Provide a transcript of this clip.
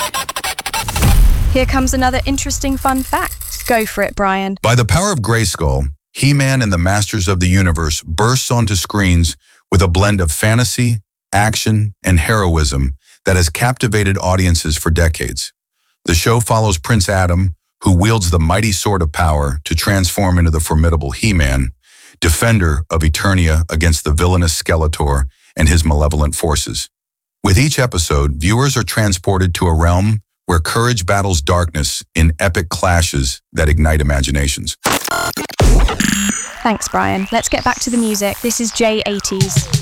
Here comes another interesting fun fact. Go for it, Brian. By the power of Grayskull, He-Man and the Masters of the Universe bursts onto screens with a blend of fantasy, action, and heroism that has captivated audiences for decades. The show follows Prince Adam, who wields the mighty sword of power to transform into the formidable He-Man, defender of Eternia against the villainous Skeletor and his malevolent forces. With each episode, viewers are transported to a realm where courage battles darkness in epic clashes that ignite imaginations. Thanks, Brian. Let's get back to the music. This is J80s.